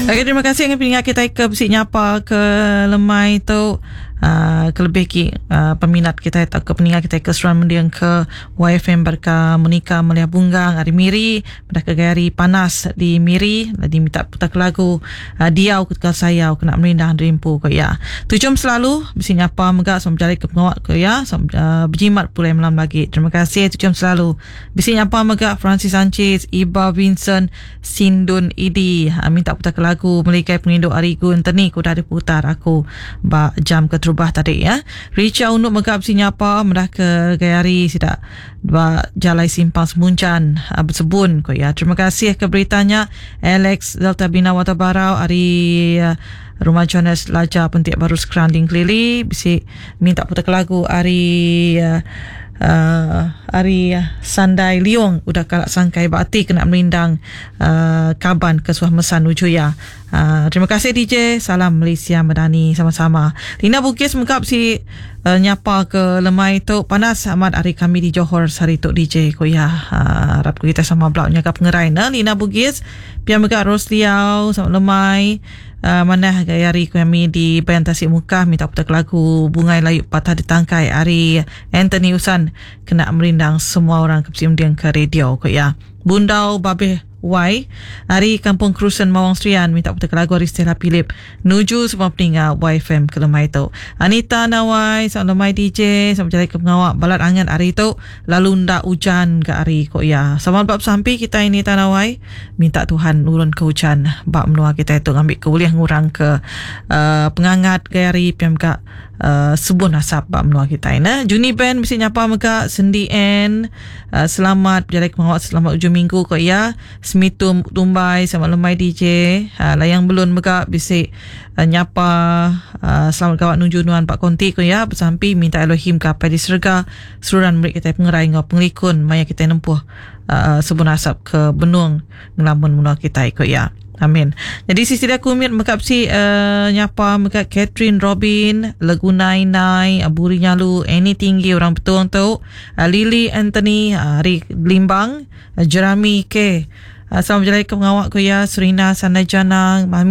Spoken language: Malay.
Okay, terima kasih dengan pendengar kita ke besi nyapa ke lemai tu. Kelebih ki peminat kita atau ke pendengar kita ke seruan mendiang ke YFM berka menikah melihat bunggang hari Miri pada kegayari panas di Miri di minta putar lagu diau ketika saya kena merindah rimpu ko ya tujum selalu besi nyapa megak sama jari ke pengawak ko ya berjimat pulai malam lagi. Terima kasih tujum selalu besi nyapa megak Francis Sanchez, Iba Vincent, Sindun Idi minta putar lagu melikai penginduk Arigun teni ko dah diputar aku ba jam ke terubah tadi ya. Richa untuk megap sinyapa mendah ke gayari sidak ba jalai simpang semuncan bersebun ko ya. Terima kasih ke beritanya Alex Delta Bina Watabarau hari Rumah Jonas Laja Pentik Baru Sekeranding Kelili bisi minta putar lagu hari Ari Sandai Liong udah kalak sangkai bakti kena merindang kaban ke Suah Mesan Ujuya. Terima kasih DJ. Salam Malaysia Madani sama-sama. Lina Bugis mengkap si nyapa ke lemai tu panas amat hari kami di Johor sari tu DJ ko ya. Harap kita sama blog nyakap pengerai na Lina Bugis biar mengkap Rosliau sama lemai mana gayari kami di Bayan Tasik Mukah minta putar lagu Bungai Layu Patah Ditangkai hari Anthony Usan kena merindang semua orang kesimdian ke radio ko ya. Bundau Babeh Y hari Kampung Krusen Mawang Serian minta putar lagu hari Stella Philip nuju semua pendengar YFM ke lemai tu. Anita Nawai sama lemai DJ sama jalan ke pengawak balat angan hari tu lalu ndak hujan ke hari ko ya. Sama bab sampai kita ini Tanawai minta Tuhan urun ke hujan bab menua kita itu ambil keuliah ngurang ke pengangat ke hari PMK sebuah nasab bab menua kita ini. Juni Band mesti nyapa mega Sendi N selamat jalan ke pengawak selamat ujung minggu ko ya. Smitum Tumbai sama lemai DJ layang belum mega bisi nyapa selamat kawat nuju nuan Pak Konti ko ya bersampi minta Elohim kapai di serga seruran mereka kita pengerai ngau penglikun maya kita nempuh sebuah nasab ke benung ngelamun menua kita ko ya. Amin. Jadi sisi dia kumit mekap si nyapa mekap Catherine Robin, Legunai Nai, Aburi Nyalu, Annie Tinggi orang betul tu, Lily Anthony, Rik Limbang, Jeremy K. Assalamualaikum pengawak ko ya, Serina Sandajanang,